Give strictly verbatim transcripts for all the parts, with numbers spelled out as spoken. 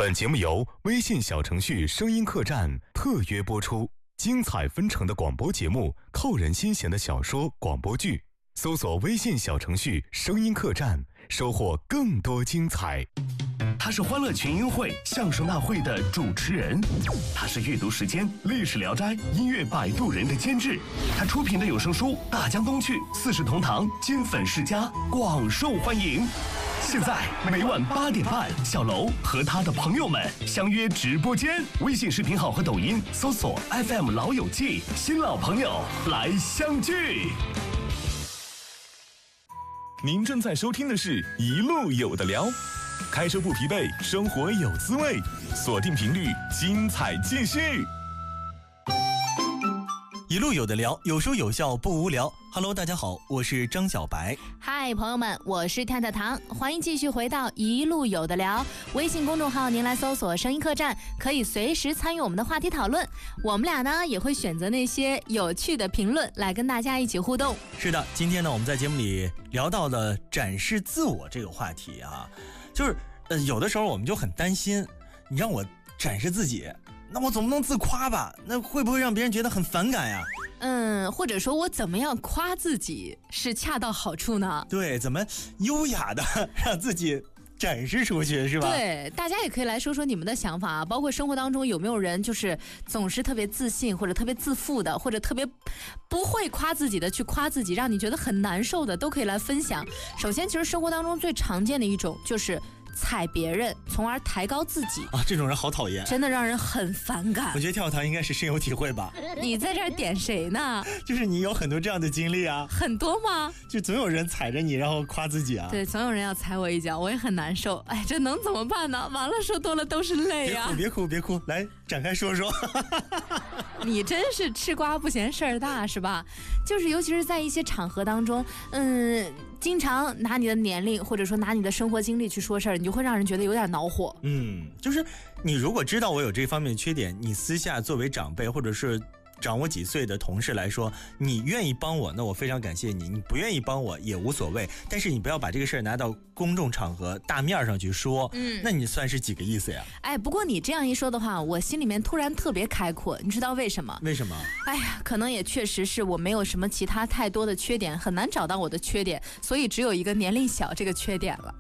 本节目由微信小程序声音客栈特约播出，精彩纷呈的广播节目，扣人心弦的小说、广播剧，搜索微信小程序声音客栈，收获更多精彩。 他是欢乐群英会相声大会的主持人，他是阅读时间历史聊斋音乐摆渡人的监制，他出品的有声书《大江东去》四世同堂金粉世家广受欢迎。现在每晚八点半，小楼和他的朋友们相约直播间，微信视频号和抖音搜索 F M 老友记，新老朋友来相聚。 您正在收听的是一路有的聊，开车不疲惫，生活有滋味，锁定频率，精彩继续。 一路有的聊，有说有笑不无聊。Hello， 大家好，我是张小白。 嗨，朋友们，我是太太糖，欢迎继续回到一路有的聊。微信公众号您来搜索声音客栈，可以随时参与我们的话题讨论。我们俩呢也会选择那些有趣的评论来跟大家一起互动。 是的，今天呢我们在节目里聊到了展示自我这个话题啊，就是呃有的时候我们就很担心，你让我展示自己，那我总不能自夸吧？那会不会让别人觉得很反感呀？ 嗯，或者说我怎么样夸自己是恰到好处呢？ 对，怎么优雅的让自己展示出去，是吧？ 对，大家也可以来说说你们的想法啊，包括生活当中有没有人就是总是特别自信或者特别自负的，或者特别不会夸自己的去夸自己，让你觉得很难受的，都可以来分享。首先，其实生活当中最常见的一种就是踩别人，从而抬高自己啊，这种人好讨厌， 真的让人很反感。 我觉得跳跳糖应该是深有体会吧？ 你在这儿点谁呢？ 就是你有很多这样的经历啊。 很多吗？ 就总有人踩着你，然后夸自己啊。 对，总有人要踩我一脚，我也很难受。哎，这能怎么办呢？完了，说多了都是泪啊！ 别哭，别哭，别哭，来展开说说。 你真是吃瓜不嫌事儿大，是吧？就是尤其是在一些场合当中，嗯，经常拿你的年龄或者说拿你的生活经历去说事儿，你就会让人觉得有点恼火。 嗯，就是你如果知道我有这方面的缺点，你私下作为长辈或者是长我几岁的同事来说，你愿意帮我，那我非常感谢你；你不愿意帮我也无所谓。但是你不要把这个事儿拿到公众场合大面上去说，嗯，那你算是几个意思呀？ 哎，不过你这样一说的话，我心里面突然特别开阔，你知道为什么？ 为什么？ 哎呀，可能也确实是我没有什么其他太多的缺点，很难找到我的缺点，所以只有一个年龄小这个缺点了。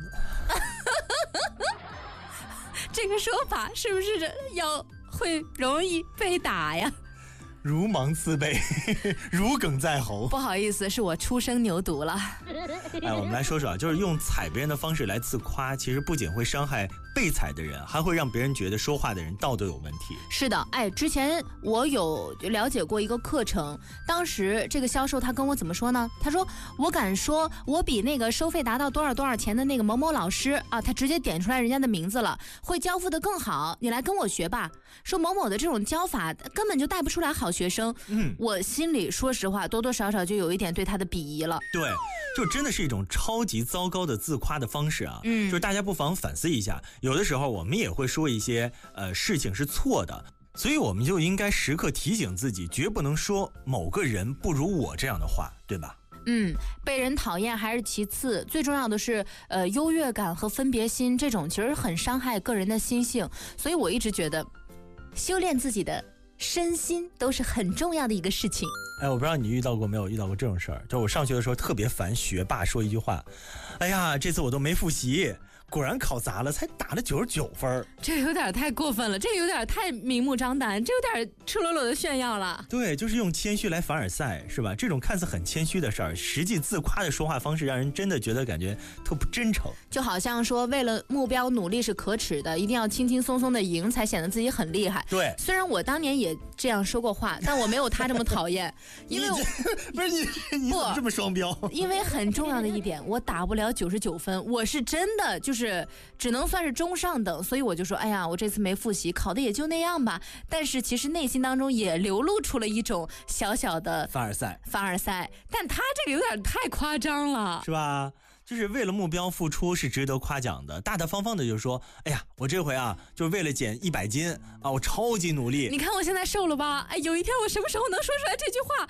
这个说法是不是要会容易被打呀？ 如芒刺背，如鲠在喉。 不好意思，是我初生牛犊了。 哎，我们来说说啊，就是用踩别人的方式来自夸，其实不仅会伤害被踩的人，还会让别人觉得说话的人道德有问题。 是的，哎，之前我有了解过一个课程，当时这个销售他跟我怎么说呢？他说我敢说，我比那个收费达到多少多少钱的那个某某老师啊，他直接点出来人家的名字了，会交付的更好，你来跟我学吧。说某某的这种教法根本就带不出来好学生。嗯，我心里说实话，多多少少就有一点对他的鄙夷了。 对，就真的是一种超级糟糕的自夸的方式啊。嗯，就是大家不妨反思一下，有的时候我们也会说一些呃事情是错的，所以我们就应该时刻提醒自己，绝不能说某个人不如我这样的话，对吧？ 嗯，被人讨厌还是其次，最重要的是呃优越感和分别心，这种其实很伤害个人的心性。所以我一直觉得修炼自己的身心都是很重要的一个事情。 哎，我不知道你遇到过没有遇到过这种事儿，就我上学的时候特别烦学霸说一句话，哎呀，这次我都没复习，果然考砸了，才打了九十九分。 这有点太过分了，这有点太明目张胆，这有点赤裸裸的炫耀了。 对，就是用谦虚来凡尔赛，是吧？这种看似很谦虚的事儿，实际自夸的说话方式，让人真的觉得感觉特不真诚。 就好像说，为了目标努力是可耻的，一定要轻轻松松的赢，才显得自己很厉害。 对， 虽然我当年也这样说过话，但我没有他这么讨厌。因为我不是你，你怎么这么双标？ 因为很重要的一点，我打不了九十九分，我是真的就是只能算是中上等，所以我就说，哎呀，我这次没复习，考的也就那样吧。但是其实内心当中也流露出了一种小小的凡尔赛， 凡尔赛。但他这个有点太夸张了， 是吧？就是为了目标付出是值得夸奖的，大大方方的就说，哎呀，我这回啊，就是为了减一百斤啊，我超级努力。 你看我现在瘦了吧？哎，有一天我什么时候能说出来这句话？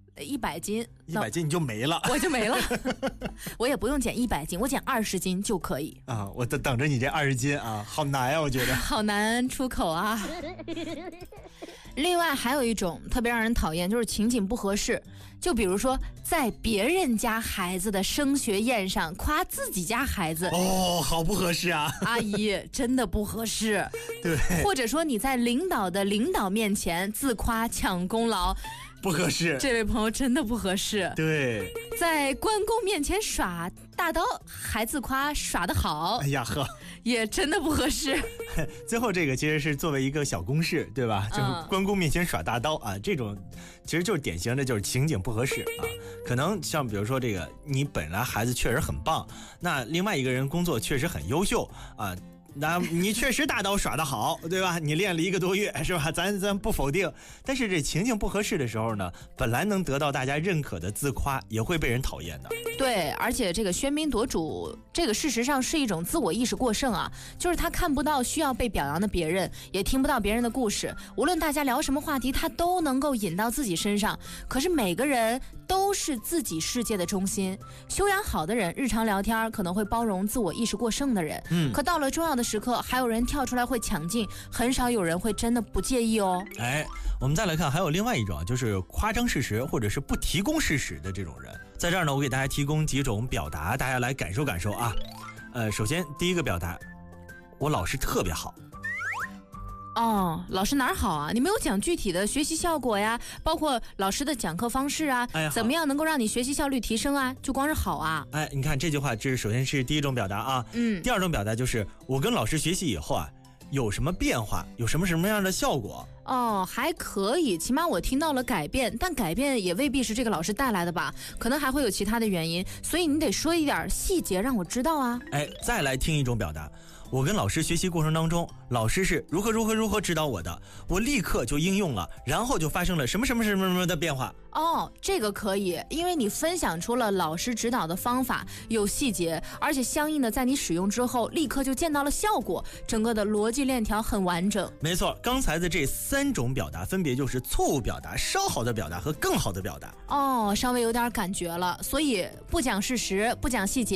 一百斤， 一百斤你就没了， 我就没了。我也不用减一百斤，我减二十斤就可以啊！我等等着你这二十斤啊，好难啊，我觉得好难出口啊。另外还有一种特别让人讨厌，就是情景不合适。就比如说，在别人家孩子的升学宴上夸自己家孩子， 哦，好不合适啊！ 阿姨，真的不合适。 对， 或者说你在领导的领导面前自夸抢功劳， 不合适。 这位朋友真的不合适。 对， 在关公面前耍大刀，还自夸耍得好， 哎呀呵， 也真的不合适。 最后这个其实是作为一个小公式，对吧？就是关公面前耍大刀啊，这种其实就是典型的就是情景不合适啊。可能像比如说这个，你本来孩子确实很棒，那另外一个人工作确实很优秀啊。那你确实大刀耍得好，对吧？你练了一个多月，是吧？咱咱不否定，但是这情境不合适的时候呢，本来能得到大家认可的自夸，也会被人讨厌的。 对，而且这个喧宾夺主，这个事实上是一种自我意识过剩啊，就是他看不到需要被表扬的别人，也听不到别人的故事，无论大家聊什么话题，他都能够引到自己身上。可是每个人都是自己世界的中心，修养好的人，日常聊天可能会包容自我意识过剩的人，嗯，可到了重要的时刻，还有人跳出来会抢镜，很少有人会真的不介意哦。 哎，我们再来看，还有另外一种，就是夸张事实或者是不提供事实的这种人。在这儿呢，我给大家提供几种表达，大家来感受感受啊。呃，首先第一个表达，我老师特别好。 哦，老师哪儿好啊？你没有讲具体的学习效果呀，包括老师的讲课方式啊， 哎、 怎么样能够让你学习效率提升啊？就光是好啊？ 哎，你看这句话，这是首先是第一种表达啊。 嗯。 第二种表达就是我跟老师学习以后啊，有什么变化，有什么什么样的效果。 哦，还可以，起码我听到了改变，但改变也未必是这个老师带来的吧，可能还会有其他的原因，所以你得说一点细节让我知道啊。 哎，再来听一种表达，我跟老师学习过程当中，老师是如何如何如何指导我的，我立刻就应用了，然后就发生了什么什么什么什么的变化。 哦，这个可以，因为你分享出了老师指导的方法，有细节，而且相应的在你使用之后立刻就见到了效果，整个的逻辑链条很完整。 没错，刚才的这三种表达分别就是错误表达、稍好的表达和更好的表达。 哦，稍微有点感觉了，所以不讲事实，不讲细节。